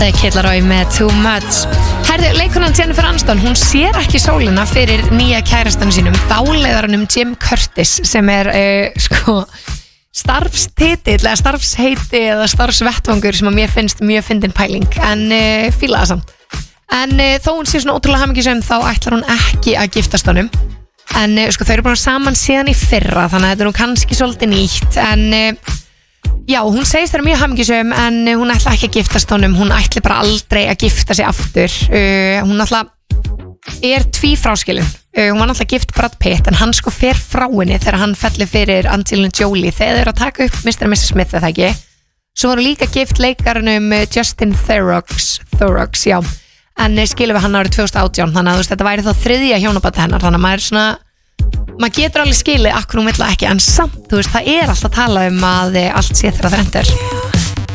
Kid Laroi með Too Much. Herðu, leikonan Jennifer Aniston, hún sér ekki sólina fyrir nýja kærastanum sínum, dáleiðaranum Jim Curtis, sem er starfstitill eða starfsheiti eða starfsvettvangur sem að mér finnst mjög fyndin pæling, en fíla það samt. En þó hún sé svona ótrúlega hamingjusöm, þá ætlar hún ekki að giftast honum. En þau eru bara saman síðan í fyrra, þannig að þetta er nú kannski svolítið nýtt, en já, hún segist þér mjög hamingjusöm, en hún ætla ekki að giftast honum, hún ætla bara aldrei að gifta sig aftur. Hún ætla er tvífráskilin, hún var náttúrulega gift Brad Pitt, en hann fer frá henni þegar hann fellir fyrir Angelina Jolie þegar þau eru að taka upp Mr. and Mrs. Smith, eða ekki. Svo voru líka gift leikarunum Justin Theroux, já, en skilur við hann árið 2018, þannig að þetta væri þá þriðja hjónaband hennar, þannig að maður getur alveg skilið akkur hún vill ekki, en samt, það er alltaf að tala um að allt sé þeirra þrendur.